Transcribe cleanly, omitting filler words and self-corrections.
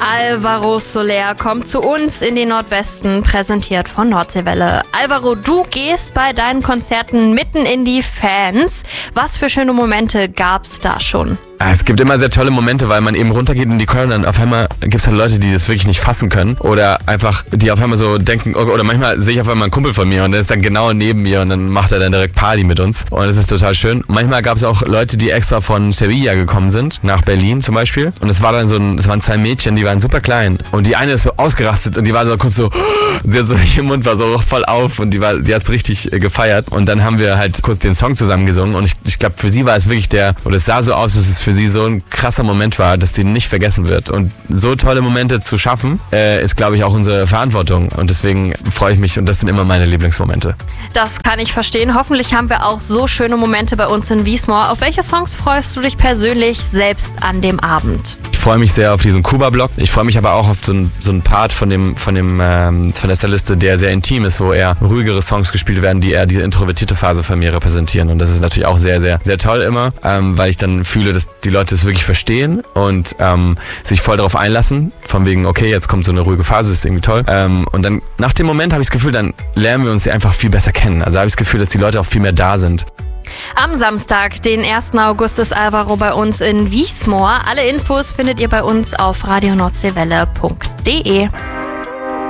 Alvaro Soler kommt zu uns in den Nordwesten, präsentiert von Nordseewelle. Alvaro, du gehst bei deinen Konzerten mitten in die Fans. Was für schöne Momente gab's da schon? Es gibt immer sehr tolle Momente, weil man eben runtergeht in die Crowd und dann auf einmal gibt es halt Leute, die das wirklich nicht fassen können oder einfach, die auf einmal so denken, oder manchmal sehe ich auf einmal einen Kumpel von mir und der ist dann genau neben mir und dann macht er dann direkt Party mit uns und das ist total schön. Manchmal gab es auch Leute, die extra von Sevilla gekommen sind, nach Berlin zum Beispiel, und es war dann es waren zwei Mädchen, die waren super klein und die eine ist so ausgerastet und die war so kurz so, sie hat so, ihr Mund war so voll auf und die hat es richtig gefeiert und dann haben wir halt kurz den Song zusammen gesungen und ich glaube, für sie war es wirklich es sah so aus, dass es für sie so ein krasser Moment war, dass sie nicht vergessen wird. Und so tolle Momente zu schaffen, ist, glaube ich, auch unsere Verantwortung. Und deswegen freue ich mich und das sind immer meine Lieblingsmomente. Das kann ich verstehen. Hoffentlich haben wir auch so schöne Momente bei uns in Wiesmoor. Auf welche Songs freust du dich persönlich selbst an dem Abend? Ich freue mich sehr auf diesen Kuba-Block. Ich freue mich aber auch auf so einen Part von der Setliste, der sehr intim ist, wo eher ruhigere Songs gespielt werden, die eher die introvertierte Phase von mir repräsentieren. Und das ist natürlich auch sehr, sehr, sehr toll immer, weil ich dann fühle, dass die Leute es wirklich verstehen und sich voll darauf einlassen. Von wegen, okay, jetzt kommt so eine ruhige Phase, ist irgendwie toll. Und dann nach dem Moment habe ich das Gefühl, dann lernen wir uns einfach viel besser kennen. Also habe ich das Gefühl, dass die Leute auch viel mehr da sind. Am Samstag, den 1. August, ist Alvaro bei uns in Wiesmoor. Alle Infos findet ihr bei uns auf radionordsewelle.de.